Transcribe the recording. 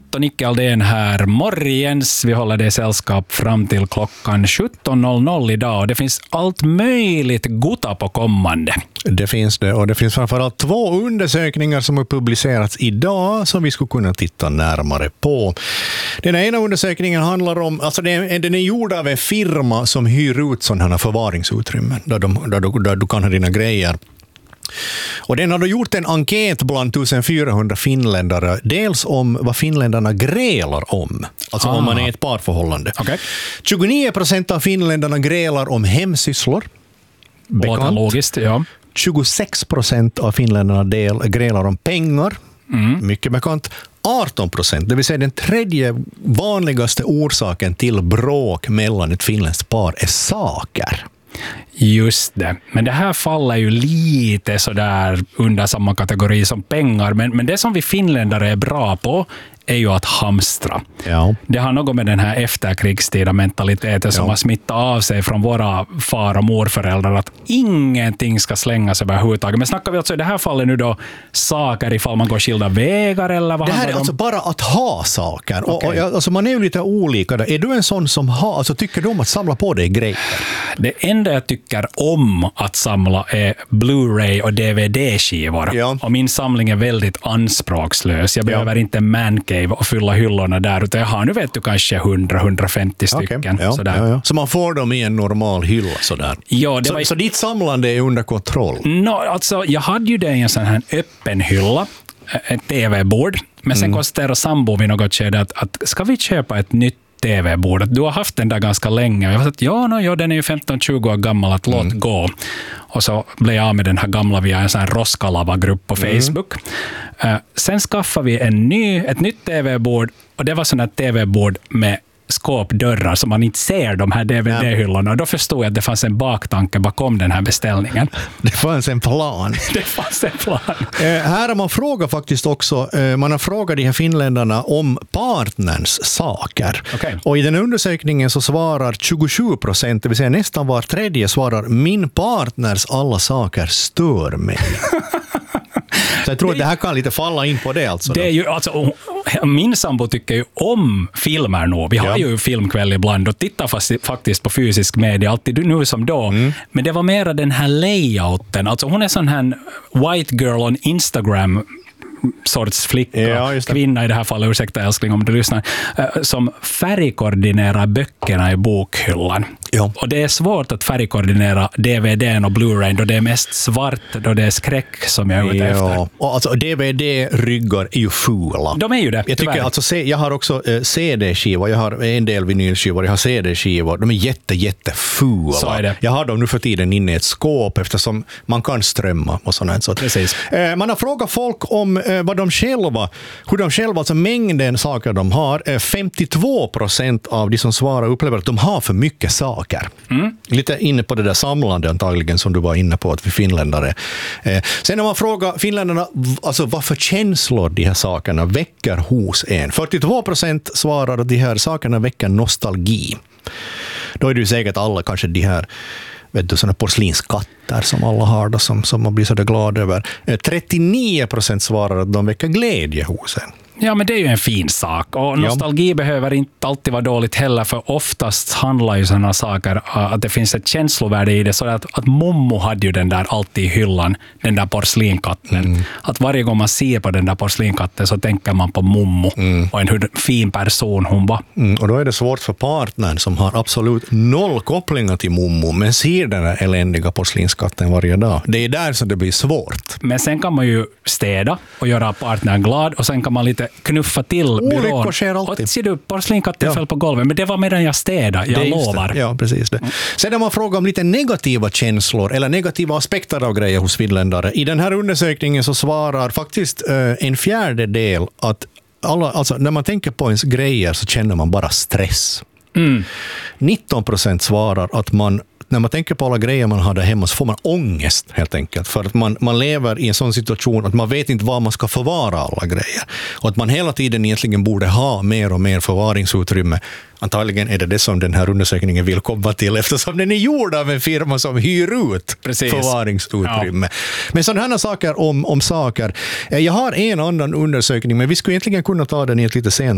och Nicke Aldén här. Morgens, vi håller det sällskap fram till klockan 17.00 idag. Det finns allt möjligt goda på kommande. Det finns det, och det finns framförallt 2 undersökningar som har publicerats idag som vi skulle kunna titta närmare på. Den ena undersökningen handlar om, alltså den är gjord av en firma som hyr ut sådana här förvaringsutrymmen där du kan ha dina grejer. Och den har då gjort en enkät bland 1400 finländare, dels om vad finländarna grälar om, alltså om man är ett parförhållande. Okay. 29% av finländarna grälar om hemsysslor. Bekant. Logiskt, ja. 26% av finländarna grälar om pengar. Mycket bekant. 18%, det vill säga den tredje vanligaste orsaken till bråk mellan ett finländskt par är saker. Just det. Men det här faller ju lite sådär under samma kategori som pengar. Men det som vi finländare är bra på är ju att hamstra. Ja. Det har något med den här efterkrigstida mentaliteten som har smittat av sig från våra far- och morföräldrar att ingenting ska slängas överhuvudtaget. Men snackar vi alltså i det här fallet nu då saker ifall man går skilda vägar eller vad? Det här är alltså bara att ha saker. Okay. Och alltså man är ju lite olika där. Är du en sån som alltså tycker du om att samla på dig grejer? Det enda jag tycker om att samla är Blu-ray och DVD-skivor. Ja. Och min samling är väldigt anspråkslös. Jag behöver inte mancave och fylla hyllorna där, utan jag har nu vet du kanske 100-150 stycken. Ja, sådär. Ja. Så man får dem i en normal hylla sådär. Ja, så ditt samlande är under kontroll? Alltså, jag hade ju det i en sån här öppen hylla, ett tv-bord, men sen konstaterade sambo vid något skede att ska vi köpa ett nytt tv-bordet? Du har haft den där ganska länge. Jag har sagt, ja, den är ju 15-20 år gammal, att låt gå. Och så blev jag av med den här gamla via en sån här Roskalava-grupp på Facebook. Sen skaffade vi ett nytt tv-bord, och det var sån här tv-bord med skåpdörrar så man inte ser de här DVD-hyllorna. Och då förstod jag att det fanns en baktanke bakom den här beställningen. Det fanns en plan. Här har man frågat faktiskt också, man har frågat de här finländarna om partners saker. Okay. Och i den undersökningen så svarar 27%, det vill säga nästan var tredje svarar min partners alla saker stör mig. Så jag tror att det här kan lite falla in på det alltså. Det är ju, alltså, min sambo tycker ju om filmer nu. Vi har ju filmkväll ibland och tittar faktiskt på fysisk media, alltid nu som då. Men det var mera den här layouten. Alltså hon är sån här white girl on Instagram sorts flicka, kvinna i det här fallet, ursäkta älskling om du lyssnar, som färgkoordinerar böckerna i bokhyllan. Ja. Och det är svårt att färgkoordinera DVDn och Blu-ray då det är mest svart, då det är skräck som jag är ute efter. Och alltså DVD-ryggar är ju fula. De är ju det, jag tycker alltså, jag har också CD-skivor, jag har en del vinylskivor, jag har CD-skivor, de är jättefula. Så är det. Jag har dem nu för tiden inne i ett skåp eftersom man kan strömma och sånt. Så precis. Man har frågat folk om hur de själva, alltså mängden saker de har. 52% av de som svarar upplever att de har för mycket saker. Lite inne på det där samlande antagligen som du var inne på att vi finländare. Sen när man frågar finländarna alltså vad för känslor de här sakerna väcker hos en. 42% svarar att de här sakerna väcker nostalgi. Då är det ju säkert alla kanske de här sådana porslinskatter som alla har då, som man blir så där glad över. 39% svarar att de väcker glädje hos en. Ja, men det är ju en fin sak. Och nostalgi behöver inte alltid vara dåligt heller, för oftast handlar ju sådana saker att det finns ett känslovärde i det. Så att Mommo hade ju den där alltid i hyllan, den där porslinkatten. Att varje gång man ser på den där porslinkatten så tänker man på Mommo och hur fin person hon var. Och då är det svårt för partnern som har absolut noll kopplingar till Mommo men ser den där eländiga porslinskatten varje dag. Det är där som det blir svårt. Men sen kan man ju städa och göra partnern glad, och sen kan man lite knuffa till byrån. Olyckor sker alltid. Och ser du, porslinkatten föll på golvet. Men det var medan jag städade, jag lovar. Ja, precis det. Sen har man frågat om lite negativa känslor eller negativa aspekter av grejer hos finländare. I den här undersökningen så svarar faktiskt en fjärdedel att alltså, när man tänker på ens grejer så känner man bara stress. 19% svarar att när man tänker på alla grejer man har där hemma så får man ångest helt enkelt. För att man lever i en sån situation att man vet inte var man ska förvara alla grejer. Och att man hela tiden egentligen borde ha mer och mer förvaringsutrymme. Antagligen är det som den här undersökningen vill komma till, eftersom den är gjord av en firma som hyr ut förvaringsutrymme. Ja. Men sådana här saker om saker. Jag har en annan undersökning, men vi skulle egentligen kunna ta den i ett lite senare